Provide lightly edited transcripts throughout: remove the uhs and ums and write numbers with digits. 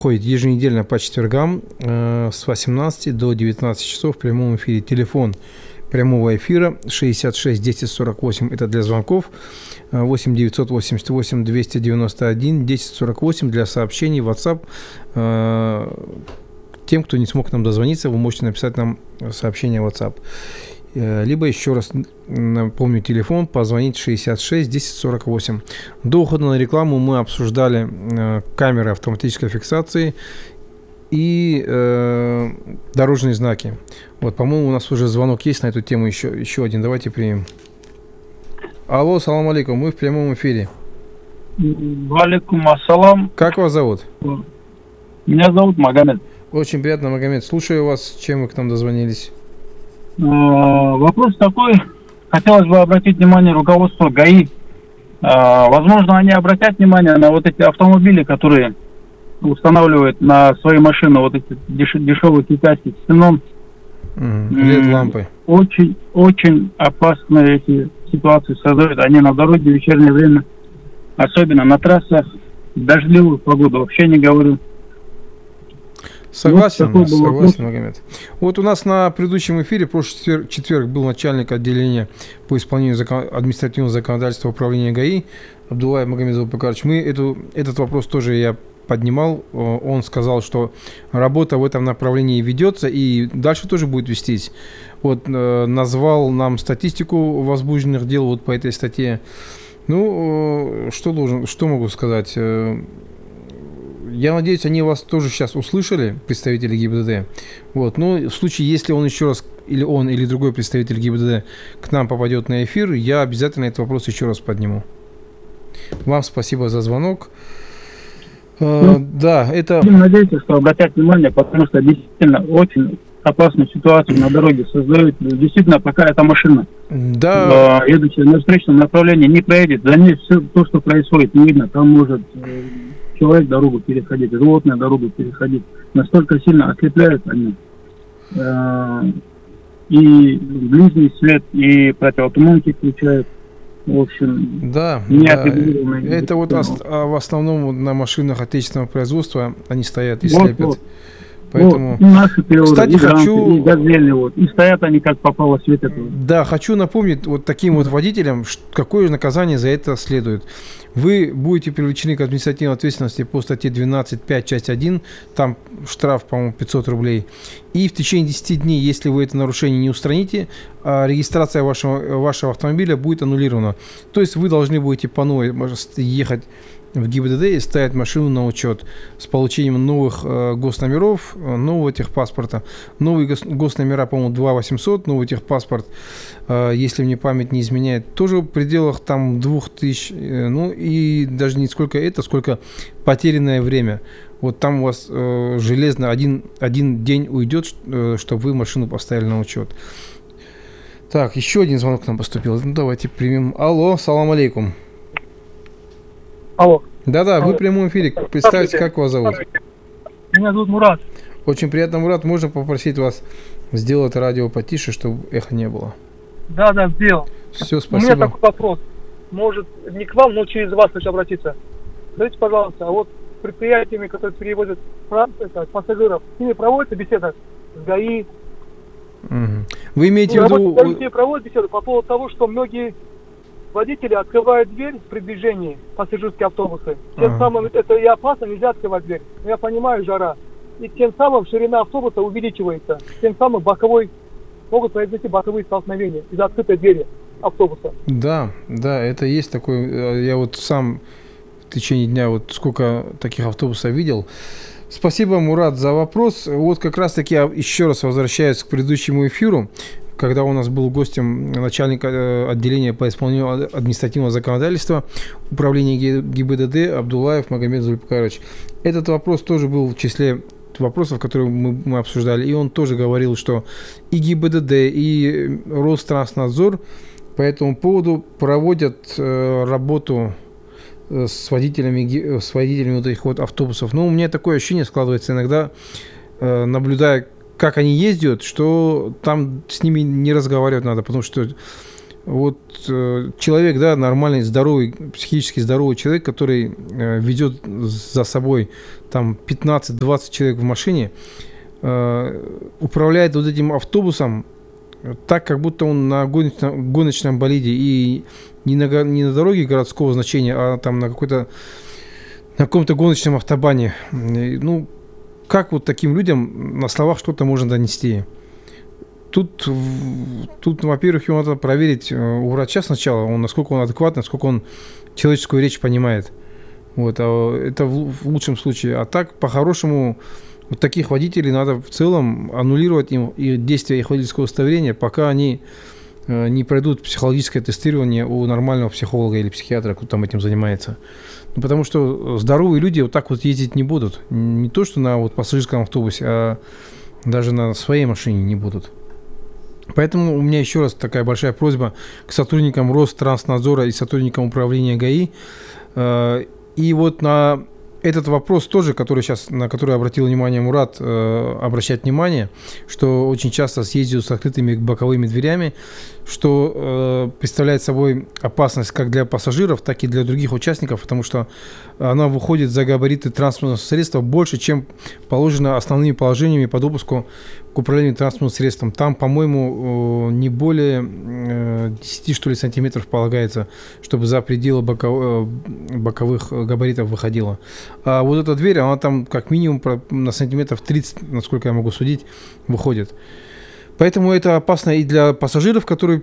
Ходит еженедельно по четвергам с 18 до 19 часов в прямом эфире. Телефон прямого эфира 66 10 48, это для звонков, 8 988 291 10 48 для сообщений, WhatsApp. Тем, кто не смог нам дозвониться, вы можете написать нам сообщение в WhatsApp. Либо еще раз напомню телефон, позвонить 66 10 48. До ухода на рекламу мы обсуждали камеры автоматической фиксации и дорожные знаки. Вот, по-моему, у нас уже звонок есть на эту тему, еще один. Давайте примем. Алло, салам алейкум, мы в прямом эфире. Валикум ассалам. Как вас зовут? Меня зовут Магомед. Очень приятно, Магомед. Слушаю вас, чем вы к нам дозвонились. Вопрос такой. Хотелось бы обратить внимание руководства ГАИ. Возможно, они обратят внимание на вот эти автомобили, которые устанавливают на свои машины вот эти дешевые китайские ксенон. LED-лампы. Очень, очень опасные эти ситуации создают. Они на дороге в вечернее время, особенно на трассах, в дождливую погоду, вообще не говорю. Согласен, Магомед. Вот у нас на предыдущем эфире, прошлый четверг, был начальник отделения по исполнению административного законодательства управления ГАИ Абдуллаев Магомед Зулпикарович. Мы этот вопрос тоже я поднимал. Он сказал, что работа в этом направлении ведется и дальше тоже будет вестись. Вот назвал нам статистику возбужденных дел вот по этой статье. Ну, что могу сказать? Я надеюсь, они вас тоже сейчас услышали, представители ГИБДД. Вот. Но в случае, если он еще раз, или он, или другой представитель ГИБДД к нам попадет на эфир, я обязательно этот вопрос еще раз подниму. Вам спасибо за звонок. Да, это... Надеюсь, что обратят внимание, потому что действительно очень опасную ситуацию на дороге создают. Действительно, пока эта машина, едущая на встречном направлении, не проедет, за ней все то, что происходит, не видно. Там может человек дорогу переходить, животное дорогу переходить. Настолько сильно ослепляют они. И ближний свет, и противотуманки включают. В общем, да. Это вот в основном на машинах отечественного производства они стоят и слепят. Вот. Поэтому, наши природы, кстати, и газели, и стоят они как попало светят. Да, хочу напомнить вот таким вот водителям, какое наказание за это следует. Вы будете привлечены к административной ответственности по статье 12.5, часть 1, там штраф, по-моему, 500 рублей. И в течение 10 дней, если вы это нарушение не устраните, регистрация вашего автомобиля будет аннулирована. То есть вы должны будете по новой ехать в ГИБДД и ставить машину на учет с получением новых госномеров, нового техпаспорта. Новые госномера, по-моему, 2800, новый техпаспорт, если мне память не изменяет, тоже в пределах там 2000, ну и даже не сколько это, сколько потерянное время. Вот там у вас железно один день уйдет, чтобы вы машину поставили на учет. Так, еще один звонок к нам поступил. Ну, давайте примем. Алло, салам алейкум. Алло. Да-да, вы в прямом эфире. Представьте, как вас зовут? Меня зовут Мурат. Очень приятно, Мурат. Можно попросить вас сделать радио потише, чтобы эхо не было? Да, сделал. Все, спасибо. У меня такой вопрос. Может, не к вам, но через вас хочу обратиться. Скажите, пожалуйста, а вот с предприятиями, которые перевозят пассажиров, с ними проводится беседа с ГАИ? Вы имеете в виду... ГАИ проводят беседу по поводу того, что многие водители открывают дверь при движении пассажирские автобусы. Тем самым это и опасно, нельзя открывать дверь. Я понимаю, жара. И тем самым ширина автобуса увеличивается. Тем самым могут произойти боковые столкновения из-за открытой двери автобуса. Да, это есть такой. Я вот сам в течение дня вот сколько таких автобусов видел. Спасибо, Мурат, за вопрос. Вот как раз-таки я еще раз возвращаюсь к предыдущему эфиру, когда у нас был гостем начальник отделения по исполнению административного законодательства управления ГИБДД Абдуллаев Магомед Зулпикарович. Этот вопрос тоже был в числе вопросов, которые мы обсуждали, и он тоже говорил, что и ГИБДД, и Ространснадзор по этому поводу проводят работу с водителями вот этих вот автобусов. Но у меня такое ощущение складывается иногда, наблюдая, как они ездят, что там с ними не разговаривать надо, потому что Вот человек, да, нормальный, здоровый, психически здоровый человек, который ведет за собой там 15-20 человек в машине, управляет вот этим автобусом так, как будто он на гоночном болиде и не на дороге городского значения, а там на каком-то гоночном автобане. Ну, как вот таким людям на словах что-то можно донести? Тут, во-первых, его надо проверить у врача сначала, насколько он адекватный, насколько он человеческую речь понимает. Вот, это в лучшем случае. А так, по-хорошему, вот таких водителей надо в целом аннулировать им и действия их водительского удостоверения, пока они не пройдут психологическое тестирование у нормального психолога или психиатра, кто там этим занимается. Ну, потому что здоровые люди вот так вот ездить не будут. Не то, что на вот пассажирском автобусе, а даже на своей машине не будут. Поэтому у меня еще раз такая большая просьба к сотрудникам Ространснадзора и сотрудникам управления ГАИ. И вот на этот вопрос тоже, на который обратил внимание Мурат, обращать внимание, что очень часто съездят с открытыми боковыми дверями, что представляет собой опасность как для пассажиров, так и для других участников, потому что она выходит за габариты транспортного средства больше, чем положено основными положениями по допуску к управлению транспортным средством. Там, по-моему, не более 10, что ли, сантиметров полагается, чтобы за пределы боковых габаритов выходила. А вот эта дверь, она там как минимум на сантиметров 30, насколько я могу судить, выходит. Поэтому это опасно и для пассажиров, которые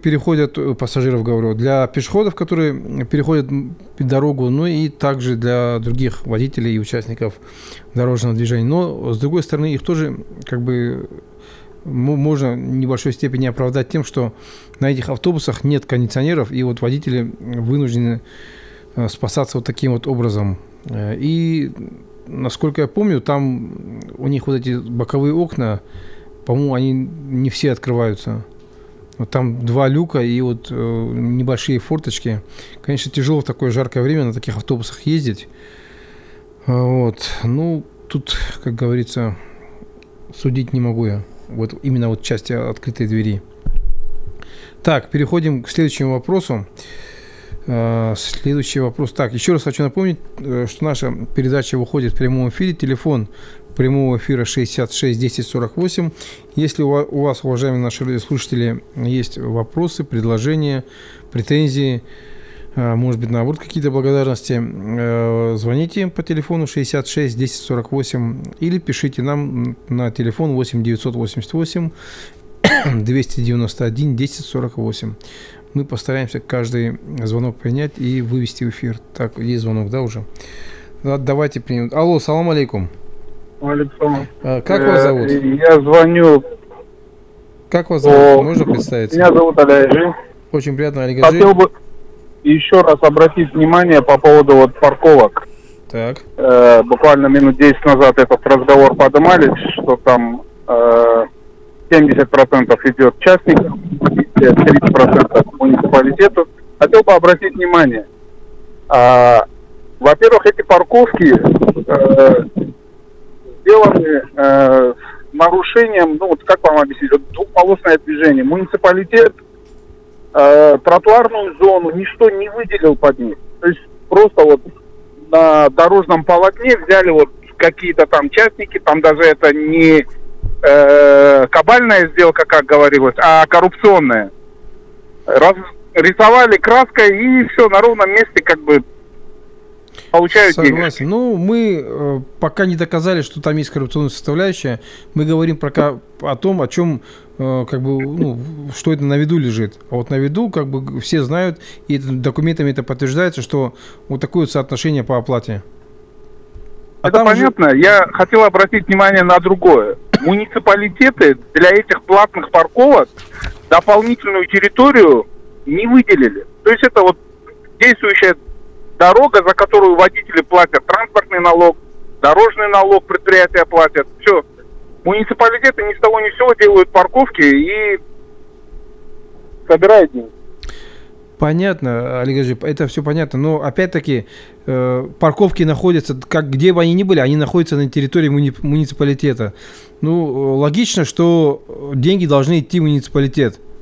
для пешеходов, которые переходят дорогу, ну и также для других водителей и участников дорожного движения. Но, с другой стороны, их тоже как бы можно в небольшой степени оправдать тем, что на этих автобусах нет кондиционеров, и вот водители вынуждены спасаться вот таким вот образом. И, насколько я помню, там у них вот эти боковые окна, по-моему, они не все открываются. Вот там 2 люка и вот небольшие форточки. Конечно, тяжело в такое жаркое время на таких автобусах ездить. Вот. Ну, тут, как говорится, судить не могу я. Вот именно вот части открытой двери. Так, переходим к следующему вопросу. Следующий вопрос. Так, еще раз хочу напомнить, что наша передача выходит в прямом эфире. Телефон прямого эфира 66 10 48. Если у вас, уважаемые наши слушатели, есть вопросы, предложения, претензии, может быть, наоборот, какие-то благодарности, звоните по телефону 66 10 48 или пишите нам на телефон 8 988 291 10 48. Мы постараемся каждый звонок принять и вывести в эфир. Так, есть звонок, да, уже? Да, давайте примем. Алло, салам алейкум. Александр. Как вас зовут? Я звоню. Как вас зовут? Можно представиться? Меня зовут Алиажи. Очень приятно, Алиажи. Хотел бы еще раз обратить внимание по поводу вот парковок. Так. Буквально минут 10 назад этот разговор поднимались, что там 70% идет частникам, 30% муниципалитету. Хотел бы обратить внимание. Во-первых, эти парковки сделаны с нарушением, ну вот как вам объяснить, двухполосное движение. Муниципалитет тротуарную зону ничто не выделил под них. То есть просто вот на дорожном полотне взяли вот какие-то там частники, там даже это не кабальная сделка, как говорилось, а коррупционная. Рисовали краской и все на ровном месте как бы получают деньги. Согласен. Ну, мы пока не доказали, что там есть коррупционная составляющая. Мы говорим пока о том, о чем, как бы, ну, что это на виду лежит. А вот на виду, как бы, все знают, и документами это подтверждается, что вот такое вот соотношение по оплате. Это понятно. Я хотел обратить внимание на другое. Муниципалитеты для этих платных парковок дополнительную территорию не выделили. То есть это вот действующая дорога, за которую водители платят транспортный налог, дорожный налог предприятия платят. Все. Муниципалитеты ни с того ни с сего делают парковки и собирают деньги. Понятно, Олег, это все понятно, но опять-таки парковки находятся, где бы они ни были, они находятся на территории муниципалитета. Ну, логично, что деньги должны идти в муниципалитет.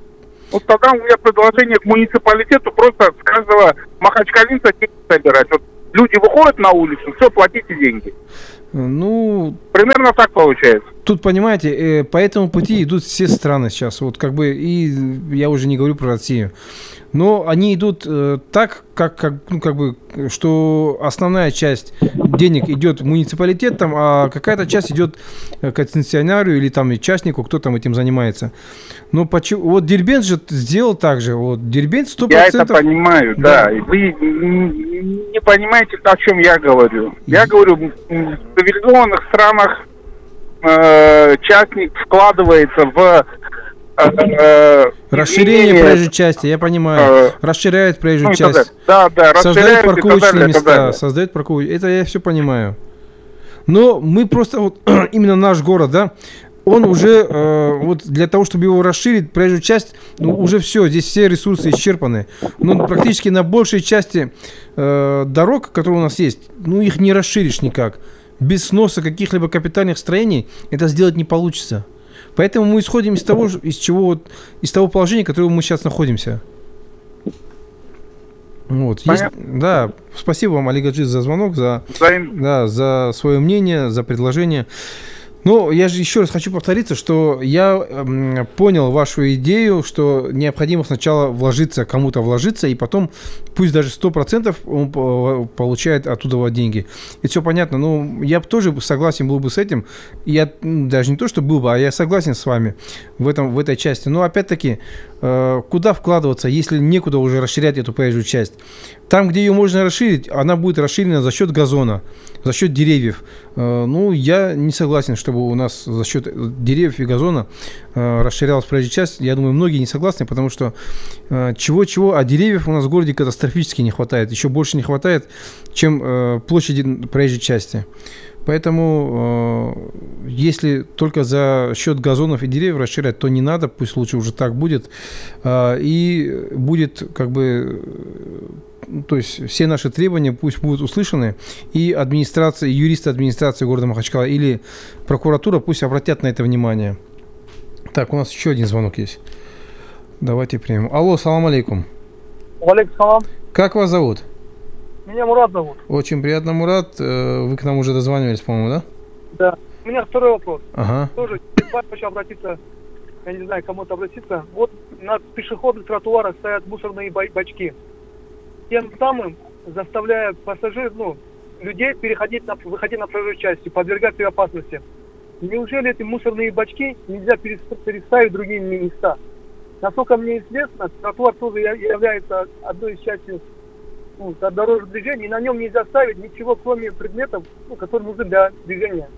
Вот тогда у меня предложение к муниципалитету просто с каждого махачкалинца деньги собирать. Вот люди выходят на улицу, все, платите деньги. Ну, примерно так получается. Тут, понимаете, по этому пути идут все страны сейчас. Вот как бы, и я уже не говорю про Россию. Но они идут так, как бы, что основная часть денег идет в муниципалитет, там, а какая-то часть идет к концессионарию или там и частнику, кто там этим занимается. Но вот Дербент же сделал так же. Вот Дербент 100%. Я это понимаю, да. Вы не понимаете, о чем я говорю. Я говорю, в цивилизованных странах частник вкладывается в расширение проезжей части, я понимаю. Расширяет проезжую часть. Да, создает парковочные места. Создает парковочные. Это я все понимаю. Но мы просто, вот именно наш город, да, он уже, вот для того, чтобы его расширить, проезжую часть, ну, уже все, здесь все ресурсы исчерпаны. Но практически на большей части дорог, которые у нас есть, ну, их не расширишь никак. Без сноса каких-либо капитальных строений это сделать не получится. Поэтому мы исходим из того, из того положения, в котором мы сейчас находимся. Вот. Да, спасибо вам, Али Гаджи, за звонок, за свое мнение, за предложение. Но я же еще раз хочу повториться, что я понял вашу идею, что необходимо сначала кому-то вложиться, и потом, пусть даже 100% он получает оттуда деньги. Это все понятно, но я тоже согласен был бы с этим. Я даже не то, что был бы, а я согласен с вами в этой части. Но опять-таки, куда вкладываться, если некуда уже расширять эту проезжую часть? Там, где ее можно расширить, она будет расширена за счет газона, за счет деревьев. Ну, я не согласен, чтобы у нас за счет деревьев и газона расширялась проезжая часть. Я думаю, многие не согласны, потому что чего-чего, а деревьев у нас в городе катастрофически не хватает. Еще больше не хватает, чем площади проезжей части. Поэтому, если только за счет газонов и деревьев расширять, то не надо, пусть лучше уже так будет. И будет как бы... То есть все наши требования пусть будут услышаны, и администрация, юристы администрации города Махачкала или прокуратура пусть обратят на это внимание. Так, у нас еще один звонок есть. Давайте примем. Алло, салам алейкум. Алейкум салам. Как вас зовут? Меня Мурат зовут. Очень приятно, Мурат. Вы к нам уже дозванивались, по-моему, да? Да. У меня второй вопрос. Ага. Тоже хочу обратиться, я не знаю, кому-то обратиться. Вот на пешеходных тротуарах стоят мусорные бачки. Тем самым заставляя пассажиров, людей выходить на проезжую часть и подвергать себя опасности. Неужели эти мусорные бачки нельзя переставить в другие места? Насколько мне известно, тротуар тоже является одной из частей дорожного движения, и на нем нельзя ставить ничего, кроме предметов, которые нужны для движения.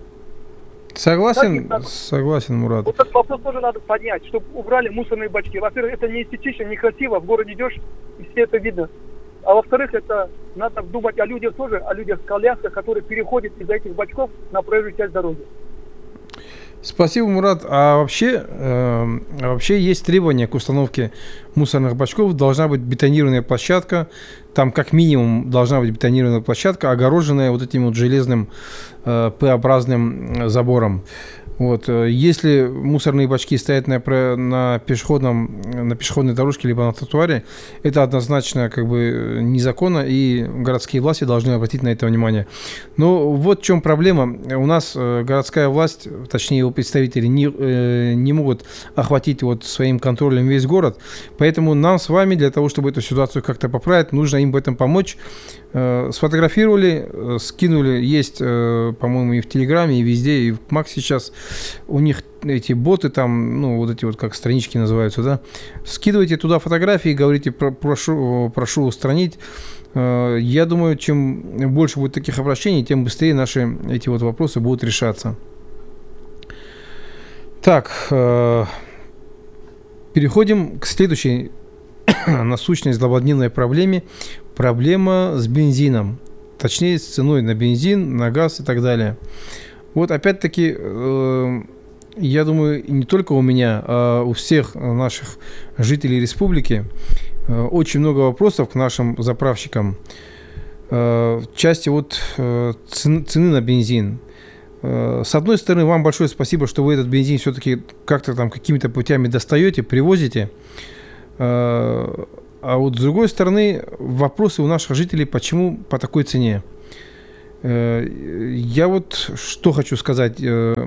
Согласен, Мурат. Вот этот вопрос тоже надо поднять, чтобы убрали мусорные бачки. Во-первых, это не эстетично, не красиво, в городе идешь, и все это видно. А во-вторых, это надо думать о людях тоже, о людях в колясках, которые переходят из-за этих бачков на проезжую часть дороги. Спасибо, Мурат. А вообще есть требования к установке мусорных бачков. Должна быть бетонированная площадка. Там как минимум должна быть бетонированная площадка, огороженная вот этим вот железным П-образным забором. Вот. Если мусорные бачки стоят на пешеходной дорожке либо на тротуаре, это однозначно как бы незаконно, и городские власти должны обратить на это внимание. Но вот в чем проблема. У нас городская власть, точнее его представители, не могут охватить вот своим контролем весь город. Поэтому нам с вами, для того, чтобы эту ситуацию как-то поправить, нужно им в этом помочь. Сфотографировали, скинули, есть, по-моему, и в Телеграме, и везде, и в МАК сейчас. У них эти боты там, вот эти вот как странички называются, да. Скидывайте туда фотографии, говорите, прошу устранить. Я думаю, чем больше будет таких обращений, тем быстрее наши эти вот вопросы будут решаться. Так, переходим к следующей насущной злободневной проблеме. Проблема с бензином, точнее с ценой на бензин, на газ и так далее. Вот опять-таки, я думаю, не только у меня, а у всех наших жителей республики очень много вопросов к нашим заправщикам в части вот цены на бензин. С одной стороны, вам большое спасибо, что вы этот бензин все-таки как-то там какими-то путями достаете, привозите. А вот с другой стороны, вопросы у наших жителей, почему по такой цене. Я вот что хочу сказать.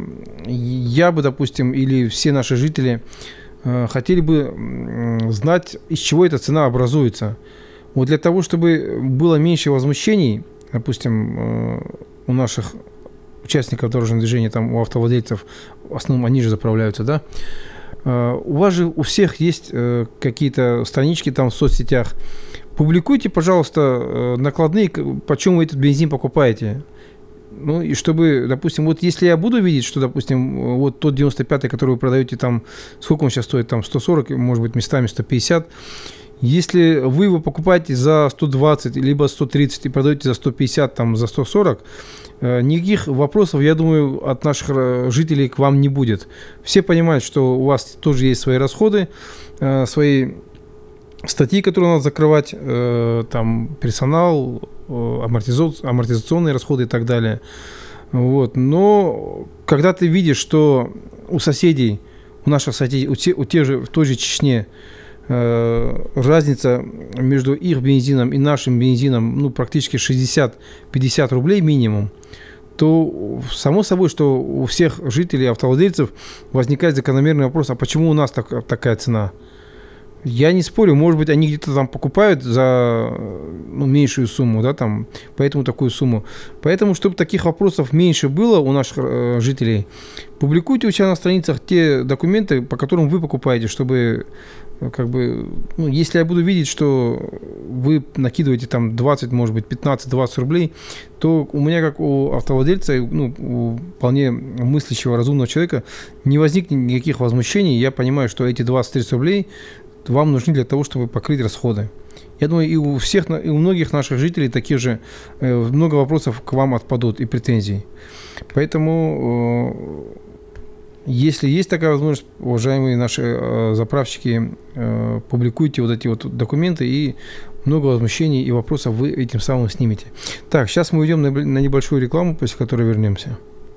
Я бы, допустим, или все наши жители хотели бы знать, из чего эта цена образуется. Вот для того, чтобы было меньше возмущений, допустим, у наших участников дорожного движения, там, у автовладельцев, в основном они же заправляются, да? У вас же у всех есть какие-то странички там в соцсетях. Публикуйте, пожалуйста, накладные, почем вы этот бензин покупаете. Ну, и чтобы, допустим, вот если я буду видеть, что, допустим, вот тот 95-й, который вы продаете там, сколько он сейчас стоит, там 140, может быть, местами 150, если вы его покупаете за 120, либо 130 и продаете за 150, там, за 140, никаких вопросов, я думаю, от наших жителей к вам не будет. Все понимают, что у вас тоже есть свои расходы, свои статьи, которые надо закрывать, там, персонал, амортизационные расходы и так далее. Вот. Но когда ты видишь, что у соседей, у наших соседей, у тех же, в той же Чечне, разница между их бензином и нашим бензином, ну, практически 60-50 рублей минимум, то само собой, что у всех жителей, автовладельцев возникает закономерный вопрос, а почему у нас такая цена? Я не спорю, может быть, они где-то там покупают за меньшую сумму, да, там, поэтому такую сумму. Поэтому, чтобы таких вопросов меньше было у наших жителей, публикуйте у себя на страницах те документы, по которым вы покупаете, чтобы, как бы, ну, если я буду видеть, что вы накидываете там 20, может быть, 15-20 рублей, то у меня, как у автовладельца, ну, у вполне мыслящего, разумного человека, не возникнет никаких возмущений. Я понимаю, что эти 20-30 рублей вам нужны для того, чтобы покрыть расходы. Я думаю, и у всех, и у многих наших жителей таких же много вопросов к вам отпадут и претензий. Поэтому, если есть такая возможность, уважаемые наши заправщики, публикуйте вот эти вот документы, и много возмущений и вопросов вы этим самым снимете. Так, сейчас мы уйдем на небольшую рекламу, после которой вернемся.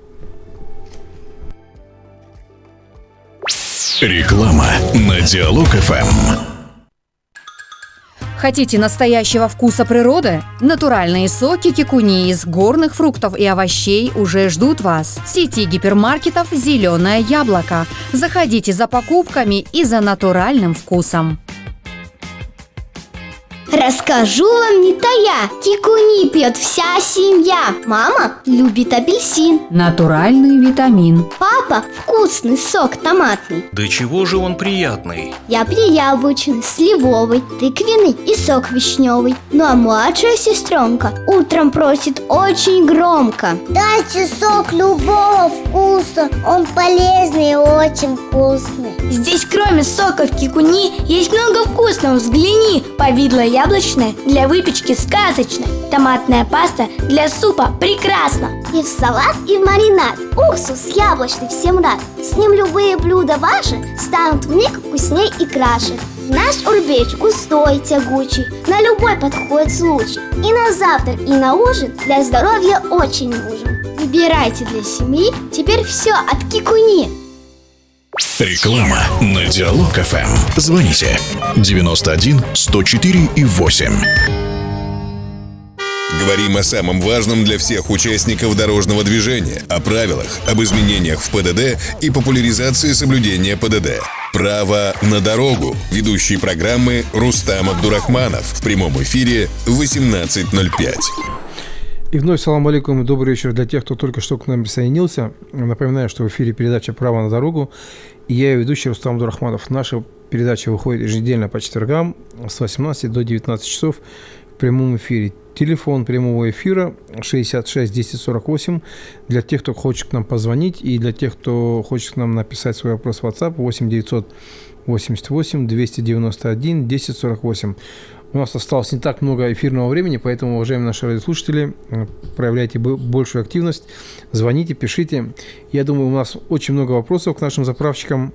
Реклама на Диалог ФМ. Хотите настоящего вкуса природы? Натуральные соки кикуни из горных фруктов и овощей уже ждут вас в сети гипермаркетов «Зеленое яблоко». Заходите за покупками и за натуральным вкусом. Расскажу вам не тая, кикуни пьет вся семья. Мама любит апельсин. Натуральный витамин. Папа вкусный сок томатный. Да чего же он приятный? Я яблочный, сливовый, тыквенный и сок вишневый. Ну а младшая сестренка утром просит очень громко: дайте сок любого вкуса, он полезный и очень вкусный. Здесь кроме соков кикуни есть много вкусного, взгляни. Повидло яблочное для выпечки сказочно. Томатная паста для супа прекрасно. И в салат, и в маринад. Уксус яблочный всем рад. С ним любые блюда ваши станут вмиг вкусней и краше. Наш урбеч густой, тягучий, на любой подходит случай. И на завтрак, и на ужин для здоровья очень нужен. Выбирайте для семьи теперь все от кикуни. Реклама на Диалог ФМ. Звоните 91 104 и 8. Говорим о самом важном для всех участников дорожного движения, о правилах, об изменениях в ПДД и популяризации соблюдения ПДД. «Право на дорогу». Ведущий программы Рустам Абдурахманов. В прямом эфире в 18:05. И вновь салам алейкум и добрый вечер для тех, кто только что к нам присоединился. Напоминаю, что в эфире передача «Право на дорогу». И я ее ведущий Рустам Абдурахманов. Наша передача выходит еженедельно по четвергам с 18 до 19 часов в прямом эфире. Телефон прямого эфира 66 10 48 для тех, кто хочет к нам позвонить, и для тех, кто хочет к нам написать свой вопрос в WhatsApp 8 988 291 1048. У нас осталось не так много эфирного времени, поэтому, уважаемые наши радиослушатели, проявляйте большую активность, звоните, пишите. Я думаю, у нас очень много вопросов к нашим заправщикам,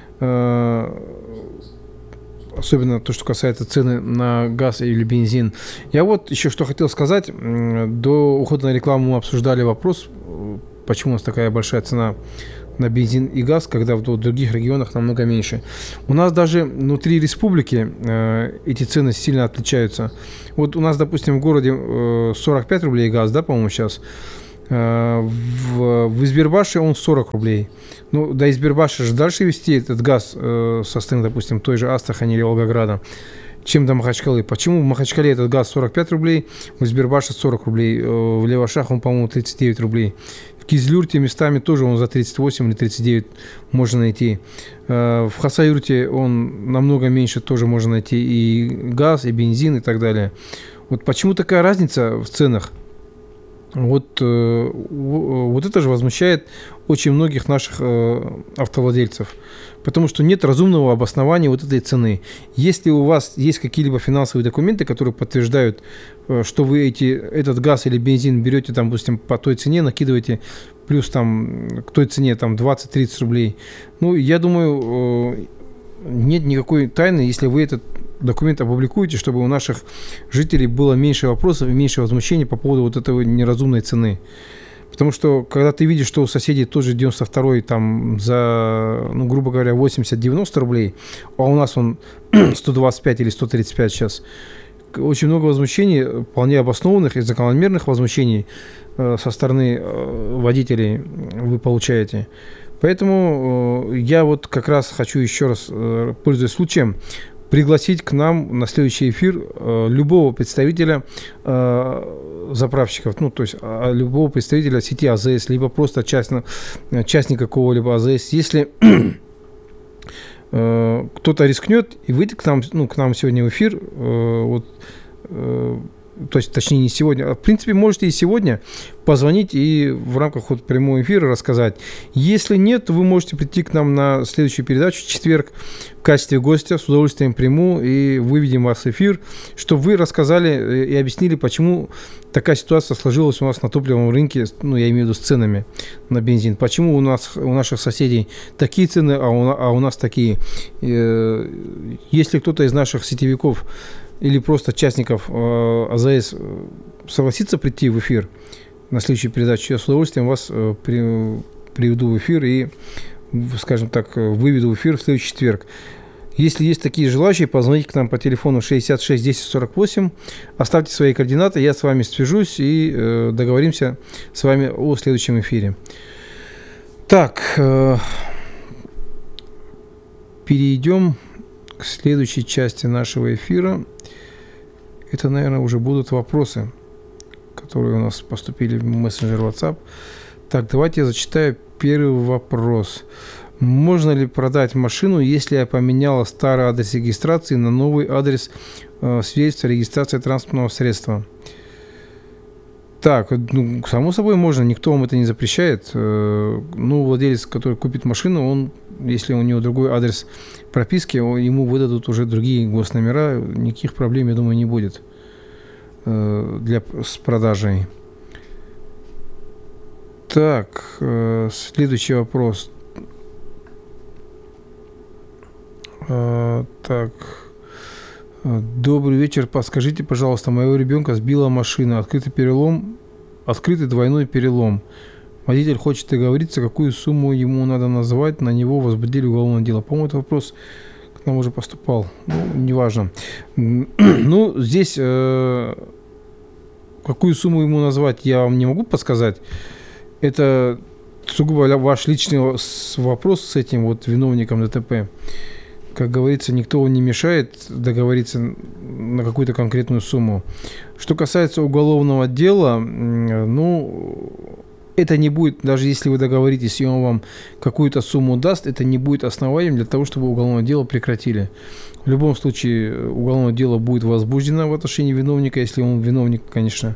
особенно то, что касается цены на газ или бензин. Я вот еще что хотел сказать. До ухода на рекламу мы обсуждали вопрос, почему у нас такая большая цена на бензин и газ, когда в других регионах намного меньше. У нас даже внутри республики эти цены сильно отличаются. Вот у нас, допустим, в городе 45 рублей газ, да, по-моему, сейчас. В Избербаше он 40 рублей. Ну, до Избербаша же дальше везти этот газ со стороны, допустим, той же Астрахани или Волгограда, чем до Махачкалы. Почему в Махачкале этот газ 45 рублей, в Избербаше 40 рублей, в Левашах он, по-моему, 39 рублей. В Кизлюрте местами тоже он за 38 или 39 можно найти. В Хасавюрте он намного меньше тоже можно найти и газ, и бензин, и так далее. Вот почему такая разница в ценах? Вот это же возмущает очень многих наших автовладельцев, потому что нет разумного обоснования вот этой цены. Если у вас есть какие-либо финансовые документы, которые подтверждают, что вы этот газ или бензин берете, там, допустим, по той цене, накидываете плюс там, к той цене там, 20-30 рублей, ну, я думаю, нет никакой тайны, если вы этот документ опубликуете, чтобы у наших жителей было меньше вопросов и меньше возмущений по поводу вот этой неразумной цены. Потому что, когда ты видишь, что у соседей тоже 92-й там за, ну, грубо говоря, 80-90 рублей, а у нас он 125 или 135 сейчас, очень много возмущений, вполне обоснованных и закономерных возмущений со стороны водителей вы получаете. Поэтому я вот как раз хочу еще раз, пользуясь случаем, пригласить к нам на следующий эфир любого представителя заправщиков, ну, то есть любого представителя сети АЗС, либо просто частника какого-либо АЗС. Если кто-то рискнет и выйдет к нам сегодня в эфир, то есть, точнее, не сегодня, в принципе, можете и сегодня позвонить и в рамках вот прямого эфира рассказать. Если нет, вы можете прийти к нам на следующую передачу в четверг в качестве гостя, с удовольствием приму и выведем вас в эфир, чтобы вы рассказали и объяснили, почему такая ситуация сложилась у нас на топливном рынке, ну, я имею в виду с ценами на бензин. Почему у наших соседей такие цены, а у нас такие. Если кто-то из наших сетевиков или просто частников АЗС согласится прийти в эфир на следующую передачу, я с удовольствием вас приведу в эфир и, скажем так, выведу в эфир в следующий четверг. Если есть такие желающие, позвоните к нам по телефону 66 10 48, оставьте свои координаты, я с вами свяжусь и договоримся с вами о следующем эфире. Так, перейдем к следующей части нашего эфира. Это, наверное, уже будут вопросы, которые у нас поступили в мессенджер WhatsApp. Так, давайте я зачитаю первый вопрос. Можно ли продать машину, если я поменяла старый адрес регистрации на новый адрес свидетельства о регистрации транспортного средства? Так, ну, само собой можно, никто вам это не запрещает. Ну, владелец, который купит машину, он, если у него другой адрес прописки, ему выдадут уже другие госномера, никаких проблем, я думаю, не будет с продажей. Так, следующий вопрос. Так, добрый вечер, подскажите, пожалуйста, моего ребенка сбила машина, открытый двойной перелом. Водитель хочет договориться, какую сумму ему надо назвать, на него возбудили уголовное дело. По-моему, этот вопрос к нам уже поступал, ну, неважно. Ну, здесь какую сумму ему назвать, я вам не могу подсказать. Это сугубо ваш личный вопрос с этим вот виновником ДТП. Как говорится, никто не мешает договориться на какую-то конкретную сумму. Что касается уголовного дела, ну, это не будет, даже если вы договоритесь, и он вам какую-то сумму даст, это не будет основанием для того, чтобы уголовное дело прекратили. В любом случае, уголовное дело будет возбуждено в отношении виновника, если он виновник, конечно.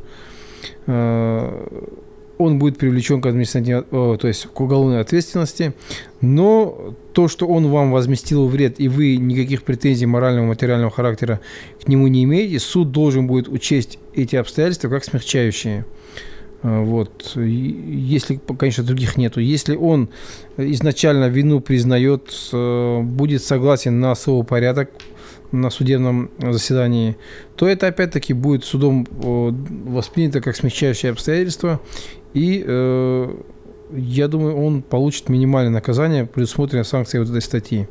Он будет привлечен к административной, то есть к уголовной ответственности, но то, что он вам возместил вред, и вы никаких претензий морального, материального характера к нему не имеете, суд должен будет учесть эти обстоятельства как смягчающие. Вот. Если, конечно, других нету. Если он изначально вину признает, будет согласен на совопорядок на судебном заседании, то это опять-таки будет судом воспринято как смягчающее обстоятельство, и я думаю, он получит минимальное наказание, предусмотренное санкцией вот этой статьи.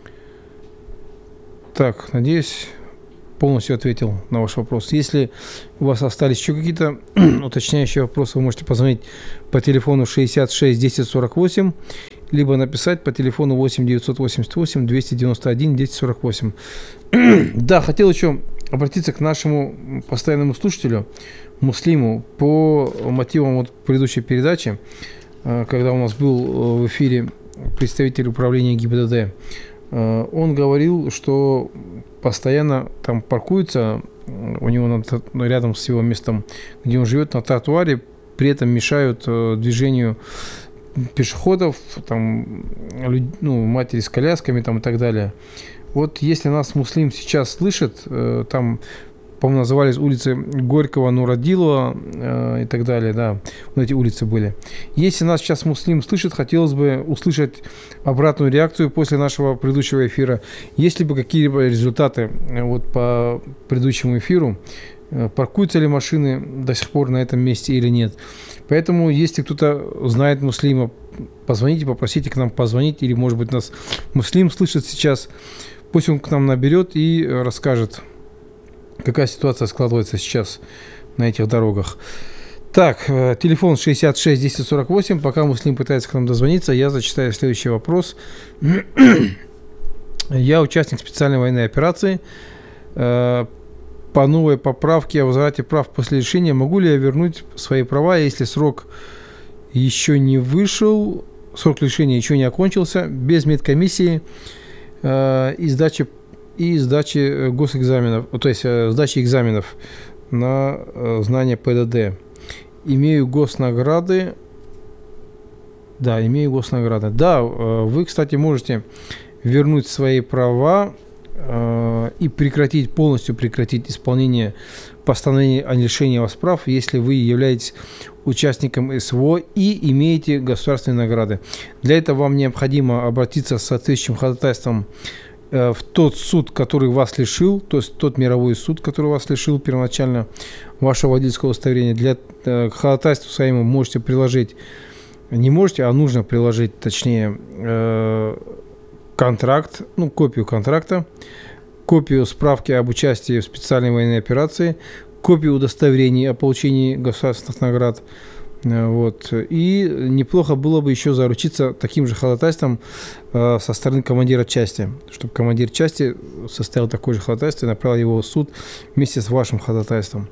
Так, надеюсь, полностью ответил на ваш вопрос. Если у вас остались еще какие-то уточняющие вопросы, вы можете позвонить по телефону 66 10 48, либо написать по телефону 8 988 291 1048. Да, хотел еще обратиться к нашему постоянному слушателю, Муслиму, по мотивам вот предыдущей передачи, когда у нас был в эфире представитель управления ГИБДД. Он говорил, что постоянно там паркуется у него рядом с его местом, где он живет, на тротуаре, при этом мешают движению пешеходов, там, матери с колясками там, и так далее. Вот если нас Муслим сейчас слышит, там, по-моему, назывались улицы Горького, Нурадилова и так далее, да, вот эти улицы были. Если нас сейчас Муслим слышит, хотелось бы услышать обратную реакцию после нашего предыдущего эфира. Есть ли бы какие-либо результаты вот по предыдущему эфиру, паркуются ли машины до сих пор на этом месте или нет. Поэтому, если кто-то знает Муслима, позвоните, попросите к нам позвонить, или, может быть, нас Муслим слышит сейчас, пусть он к нам наберет и расскажет, какая ситуация складывается сейчас на этих дорогах. Так, телефон 66 10 48. Пока Муслим пытается к нам дозвониться, я зачитаю следующий вопрос. Я участник специальной военной операции. По новой поправке о возврате прав после лишения, могу ли я вернуть свои права, если срок еще не вышел, срок лишения еще не окончился, без медкомиссии и сдачи госэкзаменов, то есть сдачи экзаменов на знание ПДД. Имею госнаграды. Да, вы, кстати, можете вернуть свои права и полностью прекратить исполнение постановления о лишении вас прав, если вы являетесь участником СВО и имеете государственные награды. Для этого вам необходимо обратиться с соответствующим ходатайством в тот суд, который вас лишил, то есть тот мировой суд, который вас лишил первоначально вашего водительского удостоверения. Для ходатайства своему можете приложить, не можете, а нужно приложить, точнее, контракт, копию контракта, копию справки об участии в специальной военной операции, копию удостоверений о получении государственных наград. Вот. И неплохо было бы еще заручиться таким же ходатайством со стороны командира части, чтобы командир части составил такое же ходатайство и направил его в суд вместе с вашим ходатайством.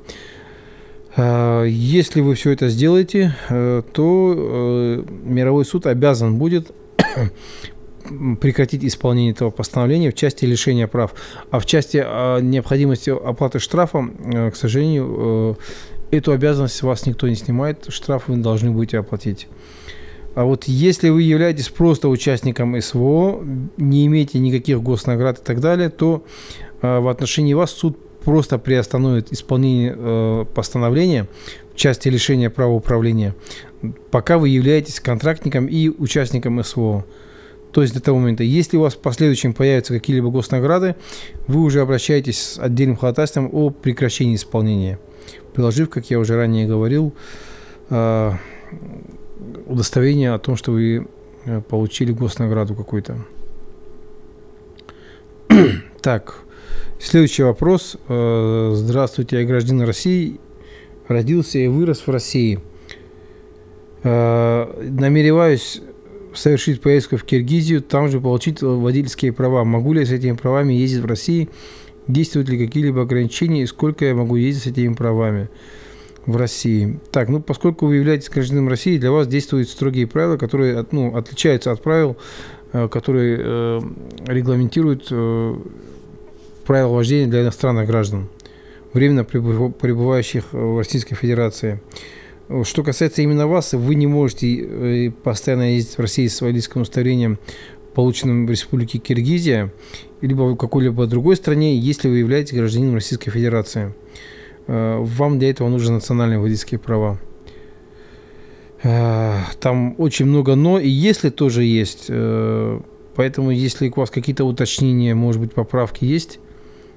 Если вы все это сделаете, то мировой суд обязан будет прекратить исполнение этого постановления в части лишения прав. А в части необходимости оплаты штрафа, к сожалению, эту обязанность с вас никто не снимает, штраф вы должны будете оплатить. А вот если вы являетесь просто участником СВО, не имеете никаких госнаград и так далее, то в отношении вас суд просто приостановит исполнение постановления в части лишения права управления, пока вы являетесь контрактником и участником СВО. То есть до того момента, если у вас в последующем появятся какие-либо госнаграды, вы уже обращаетесь с отдельным ходатайством о прекращении исполнения, приложив, как я уже ранее говорил, удостоверение о том, что вы получили госнаграду какую-то. Так, следующий вопрос. Здравствуйте, я гражданин России, родился и вырос в России. Намереваюсь совершить поездку в Киргизию, там же получить водительские права. Могу ли я с этими правами ездить в России? Действуют ли какие-либо ограничения и сколько я могу ездить с этими правами в России? Так, поскольку вы являетесь гражданином России, для вас действуют строгие правила, которые отличаются от правил, которые регламентируют правила вождения для иностранных граждан, временно пребывающих в Российской Федерации. Что касается именно вас, вы не можете постоянно ездить в Россию с водительским удостоверением, полученным в Республике Киргизия, либо в какой-либо другой стране, если вы являетесь гражданином Российской Федерации. Вам для этого нужны национальные водительские права. Там очень много «но» и «если» тоже есть. Поэтому, если у вас какие-то уточнения, может быть, поправки есть,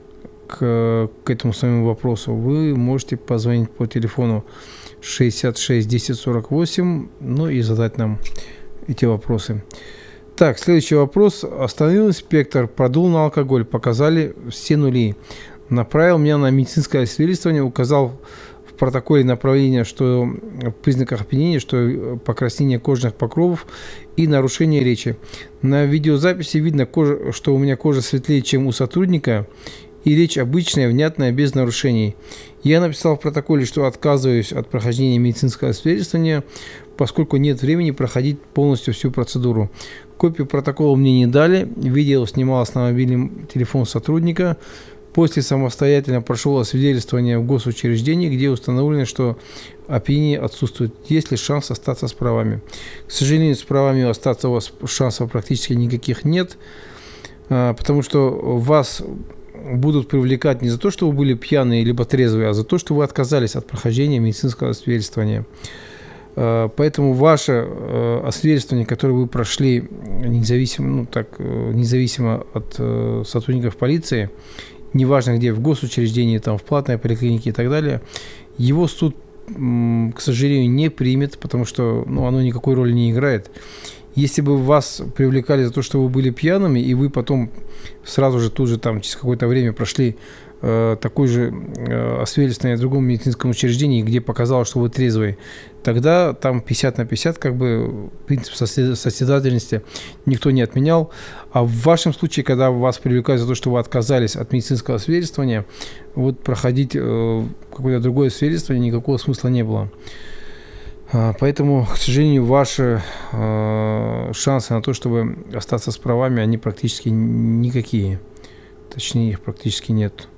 к этому самому вопросу, вы можете позвонить по телефону 66 10 48, ну и задать нам эти вопросы. Так, следующий вопрос. Остановил инспектор, продул на алкоголь, показали все нули. Направил меня на медицинское освидетельствование, указал в протоколе направления, что в признаках опьянения, что покраснение кожных покровов и нарушение речи. На видеозаписи видно, что у меня кожа светлее, чем у сотрудника, и речь обычная, внятная, без нарушений. Я написал в протоколе, что отказываюсь от прохождения медицинского освидетельствования, поскольку нет времени проходить полностью всю процедуру. Копию протокола мне не дали, видео снималось на мобильный телефон сотрудника. После самостоятельно прошел освидетельствование в госучреждении, где установлено, что опьянение отсутствует. Есть ли шанс остаться с правами? К сожалению, с правами остаться у вас шансов практически никаких нет, потому что вас будут привлекать не за то, что вы были пьяные либо трезвые, а за то, что вы отказались от прохождения медицинского освидетельствования. Поэтому ваше освидетельствование, которое вы прошли независимо от сотрудников полиции, неважно где, в госучреждении, там, в платной поликлинике и так далее, его суд, к сожалению, не примет, потому что оно никакой роли не играет. Если бы вас привлекали за то, что вы были пьяными, и вы потом сразу же, тут же, там, через какое-то время прошли такое же освидетельствование в другом медицинском учреждении, где показалось, что вы трезвый, тогда там 50 на 50, как бы, принцип сострадательности никто не отменял. А в вашем случае, когда вас привлекают за то, что вы отказались от медицинского освидетельствования, вот проходить какое-то другое освидетельствование никакого смысла не было. Поэтому, к сожалению, ваши шансы на то, чтобы остаться с правами, они практически никакие. Точнее, их практически нет.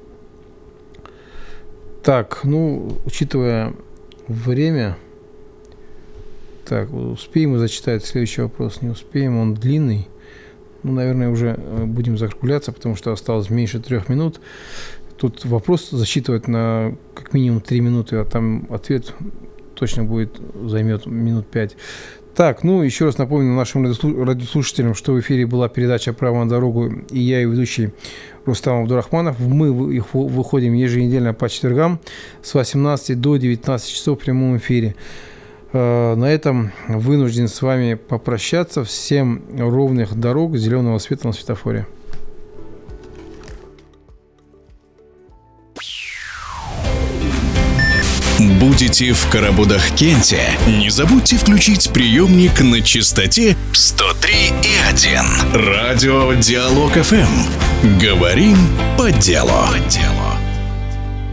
Так, учитывая время, так, успеем мы зачитать следующий вопрос, не успеем, он длинный. Наверное, уже будем закругляться, потому что осталось меньше 3 минут. Тут вопрос засчитывать на как минимум 3 минуты, а там ответ точно займет минут 5. Так, еще раз напомню нашим радиослушателям, что в эфире была передача «Право на дорогу», и я, и ведущий Рустам Абдурахманов. Мы выходим еженедельно по четвергам с 18 до 19 часов в прямом эфире. На этом вынужден с вами попрощаться. Всем ровных дорог, зеленого света на светофоре. Будете в Карабудах-Кенте? Не забудьте включить приемник на частоте 103,1. Радио Диалог ФМ. Говорим по делу.